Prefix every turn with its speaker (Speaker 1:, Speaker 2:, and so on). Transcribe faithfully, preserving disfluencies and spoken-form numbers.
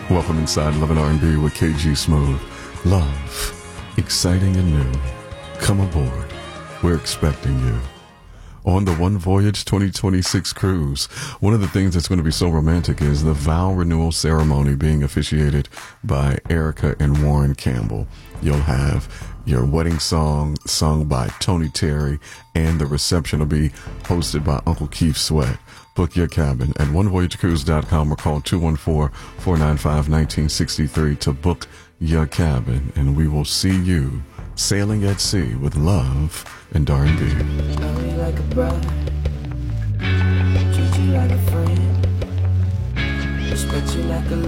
Speaker 1: Welcome inside Love and R and B with K G Smooth. Love, exciting and new. Come aboard. We're expecting you. On the One Voyage twenty twenty-six cruise, one of the things that's going to be so romantic is the vow renewal ceremony being officiated by Erica and Warren Campbell. You'll have your wedding song sung by Tony Terry, and the reception will be hosted by Uncle Keith Sweat. Book your cabin at one voyage cruise dot com or call two one four, four nine five, one nine six three to book your cabin, and we will see you sailing at sea with love and R and B.
Speaker 2: Love you like a bride, treat you like a friend, respect you like a